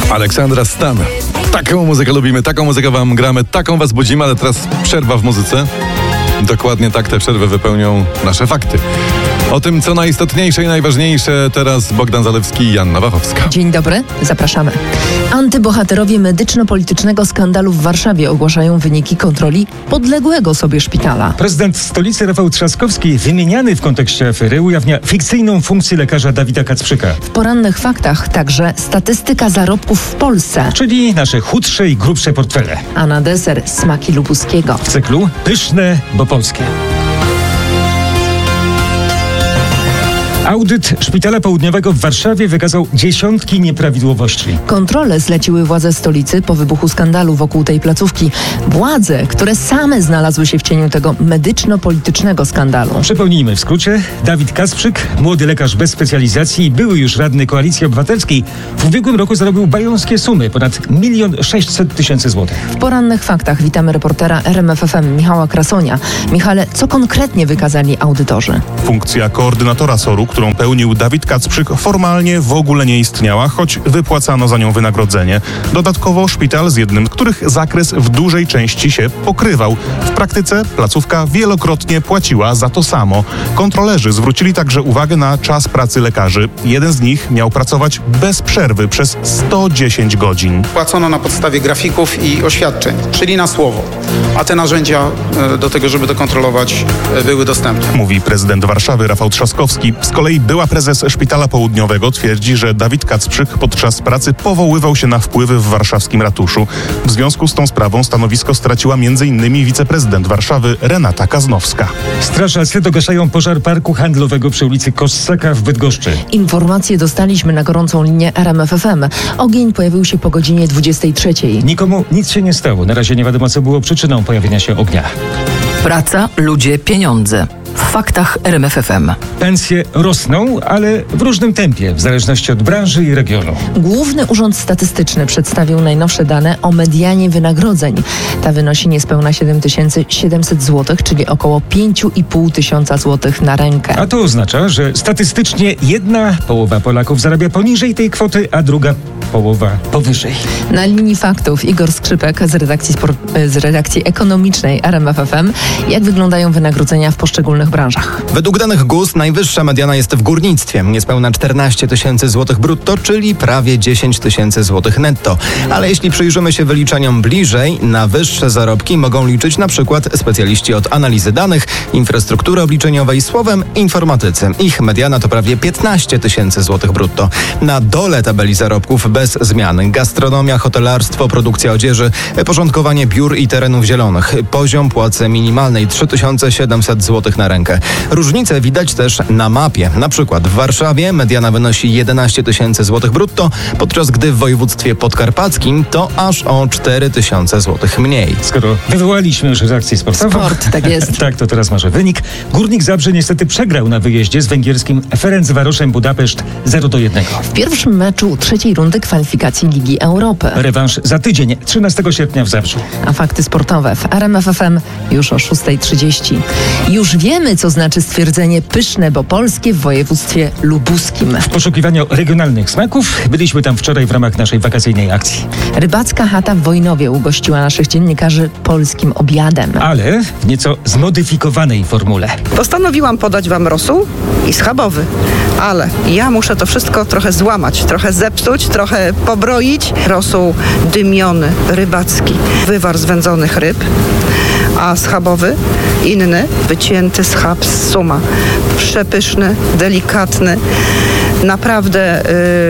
Aleksandra Stan. Taką muzykę lubimy, taką muzykę wam gramy, taką was budzimy, ale teraz przerwa w muzyce. Dokładnie tak te przerwy wypełnią nasze fakty. O tym, co najistotniejsze i najważniejsze, teraz Bogdan Zalewski i Joanna Wachowska. Dzień dobry, zapraszamy. Antybohaterowie medyczno-politycznego skandalu w Warszawie ogłaszają wyniki kontroli podległego sobie szpitala. Prezydent stolicy Rafał Trzaskowski, wymieniany w kontekście afery, ujawnia fikcyjną funkcję lekarza Dawida Kacprzyka. W porannych faktach także statystyka zarobków w Polsce. Czyli nasze chudsze i grubsze portfele. A na deser smaki lubuskiego. W cyklu Pyszne, bo polskie. Audyt Szpitala Południowego w Warszawie wykazał dziesiątki nieprawidłowości. Kontrole zleciły władze stolicy po wybuchu skandalu wokół tej placówki. Władze, które same znalazły się w cieniu tego medyczno-politycznego skandalu. Przypomnijmy w skrócie, Dawid Kacprzyk, młody lekarz bez specjalizacji i były już radny Koalicji Obywatelskiej, w ubiegłym roku zarobił bajońskie sumy, ponad 1 600 000 złotych. W porannych faktach witamy reportera RMF FM Michała Krasonia. Michale, co konkretnie wykazali audytorzy? Funkcja koordynatora SOR-u, którą pełnił Dawid Kacprzyk, formalnie w ogóle nie istniała, choć wypłacano za nią wynagrodzenie. Dodatkowo szpital z jednym z których zakres w dużej części się pokrywał. W praktyce placówka wielokrotnie płaciła za to samo. Kontrolerzy zwrócili także uwagę na czas pracy lekarzy. Jeden z nich miał pracować bez przerwy przez 110 godzin. Płacono na podstawie grafików i oświadczeń, czyli na słowo. A te narzędzia do tego, żeby to kontrolować, były dostępne. Mówi prezydent Warszawy Rafał Trzaskowski. Z kolei była prezes Szpitala Południowego twierdzi, że Dawid Kacprzyk podczas pracy powoływał się na wpływy w warszawskim ratuszu. W związku z tą sprawą stanowisko straciła m.in. wiceprezydent Warszawy Renata Kaznowska. Strażacy dogaszają pożar parku handlowego przy ulicy Kossaka w Bydgoszczy. Informacje dostaliśmy na gorącą linię RMF FM. Ogień pojawił się po godzinie 23. Nikomu nic się nie stało. Na razie nie wiadomo, co było przyczyną pojawienia się ognia. Praca, ludzie, pieniądze. W faktach RMF FM. Pensje rosną, ale w różnym tempie, w zależności od branży i regionu. Główny Urząd Statystyczny przedstawił najnowsze dane o medianie wynagrodzeń. Ta wynosi niespełna 7700 zł, czyli około 5500 zł na rękę. A to oznacza, że statystycznie jedna połowa Polaków zarabia poniżej tej kwoty, a druga połowa powyżej. Na linii faktów Igor Skrzypek z redakcji ekonomicznej RMF FM. Jak wyglądają wynagrodzenia w poszczególnych branżach? Według danych GUS najwyższa mediana jest w górnictwie. Niespełna 14 000 złotych brutto, czyli prawie 10 000 złotych netto. Ale jeśli przyjrzymy się wyliczeniom bliżej, na wyższe zarobki mogą liczyć na przykład specjaliści od analizy danych, infrastruktury obliczeniowej, słowem informatycy. Ich mediana to prawie 15 000 złotych brutto. Na dole tabeli zarobków bez zmian gastronomia, hotelarstwo, produkcja odzieży, porządkowanie biur i terenów zielonych. Poziom płacy minimalnej 3700 zł na rękę. Różnice widać też na mapie. Na przykład w Warszawie mediana wynosi 11 000 zł brutto, podczas gdy w województwie podkarpackim to aż o 4000 zł mniej. Skoro wywołaliśmy już reakcję sportową. Sport, tak jest. Tak, to teraz może wynik. Górnik Zabrze niestety przegrał na wyjeździe z węgierskim Ferencvaroszem Budapeszt 0-1. W pierwszym meczu trzeciej rundy kwalifikacji Ligi Europy. Rewanż za tydzień, 13 sierpnia w Zabrzu. A fakty sportowe w RMF FM już o 6:30. Już wiemy, co znaczy stwierdzenie pyszne, bo polskie w województwie lubuskim. W poszukiwaniu regionalnych smaków byliśmy tam wczoraj w ramach naszej wakacyjnej akcji. Rybacka chata w Wojnowie ugościła naszych dziennikarzy polskim obiadem. Ale w nieco zmodyfikowanej formule. Postanowiłam podać wam rosół i schabowy, ale ja muszę to wszystko trochę złamać, trochę zepsuć, trochę pobroić. Rosół dymiony, rybacki, wywar z wędzonych ryb, a schabowy inny, wycięty schab z suma. Przepyszny, delikatny. Naprawdę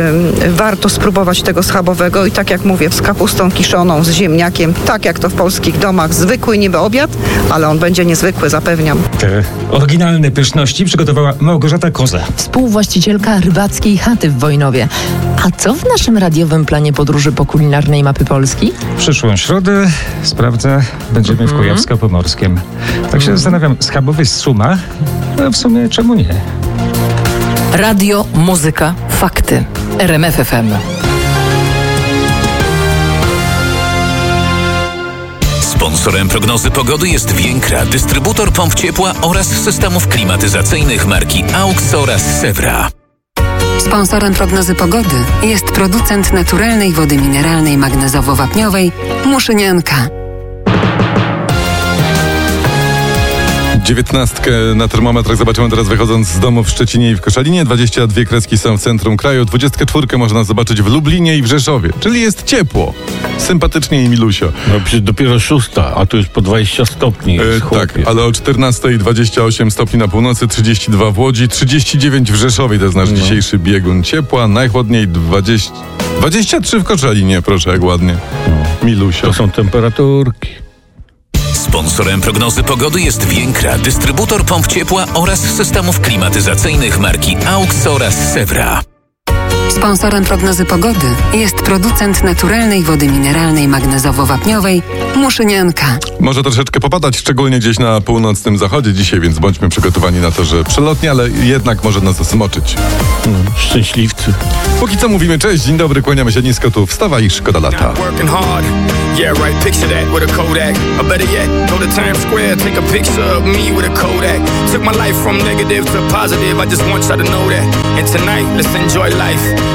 warto spróbować tego schabowego i tak jak mówię, z kapustą kiszoną, z ziemniakiem, tak jak to w polskich domach, zwykły niby obiad, ale on będzie niezwykły, zapewniam. Te oryginalne pyszności przygotowała Małgorzata Koza. Współwłaścicielka rybackiej chaty w Wojnowie. A co w naszym radiowym planie podróży po kulinarnej mapy Polski? W przyszłą środę, sprawdzę, będziemy w Kujawsko-Pomorskiem. Tak się zastanawiam, schabowy z suma? No w sumie czemu nie? Radio, muzyka, fakty. RMF FM. Sponsorem prognozy pogody jest Więkra, dystrybutor pomp ciepła oraz systemów klimatyzacyjnych marki AUX oraz Sewra. Sponsorem prognozy pogody jest producent naturalnej wody mineralnej magnezowo-wapniowej Muszynianka. 19 na termometrach zobaczymy teraz wychodząc z domu w Szczecinie i w Koszalinie. 22 kreski są w centrum kraju. 24 można zobaczyć w Lublinie i w Rzeszowie. Czyli jest ciepło. Sympatycznie i milusio. No przecież dopiero 6, a tu już po 20 stopni jest, tak, ale o 14 28 stopni na północy, 32 w Łodzi, 39 w Rzeszowie. To jest nasz dzisiejszy biegun ciepła. Najchłodniej 23 w Koszalinie, proszę, jak ładnie. Milusio. To są temperaturki. Sponsorem prognozy pogody jest Więkra, dystrybutor pomp ciepła oraz systemów klimatyzacyjnych marki AUX oraz Sewra. Sponsorem prognozy pogody jest producent naturalnej wody mineralnej magnezowo-wapniowej Muszynianka. Może troszeczkę popadać, szczególnie gdzieś na północnym zachodzie dzisiaj, więc bądźmy przygotowani na to, że przelotnie, ale jednak może nas zasmoczyć. Szczęśliwcy. Póki co mówimy cześć, dzień dobry, kłaniamy się nisko, tu wstawa i szkoda lata. Yeah, right, picture that with a Kodak. Or better yet, go to Times Square, take a picture of me with a Kodak. Took my life from negative to positive, I just want y'all to know that. And tonight, let's enjoy life.